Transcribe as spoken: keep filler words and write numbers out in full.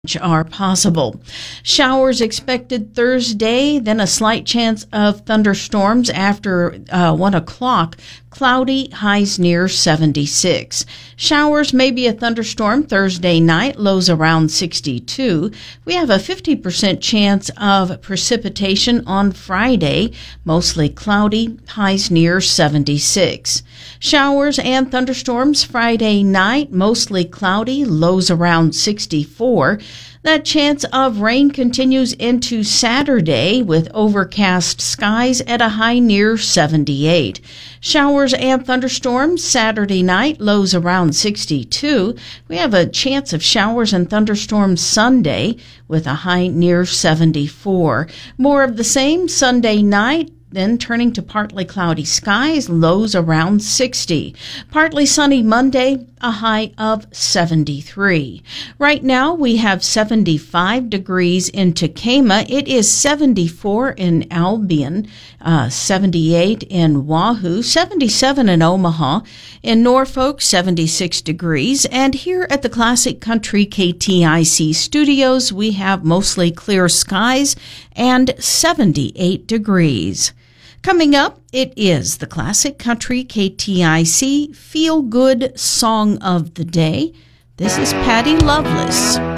are possible. Showers expected Thursday, then a slight chance of thunderstorms after uh, one o'clock. Cloudy, highs near seventy-six. Showers, maybe a thunderstorm Thursday night, lows around sixty-two. We have a fifty percent chance of precipitation on Friday, mostly cloudy, highs near seventy-six. Showers and thunderstorms Friday night, mostly cloudy, lows around sixty-four. That chance of rain continues into Saturday with overcast skies at a high near seventy-eight. Showers and thunderstorms Saturday night, lows around sixty-two. We have a chance of showers and thunderstorms Sunday with a high near seventy-four. More of the same Sunday night, then turning to partly cloudy skies, lows around sixty. Partly sunny Monday, a high of seventy-three. Right now we have seventy-five degrees in Tekamah. It is seventy-four in Albion, uh, seventy-eight in Wahoo, seventy-seven in Omaha. In Norfolk, seventy-six degrees. And here at the Classic Country K T I C studios, we have mostly clear skies and seventy-eight degrees. Coming up, it is the Classic Country K T I C Feel Good Song of the Day. This is Patty Loveless.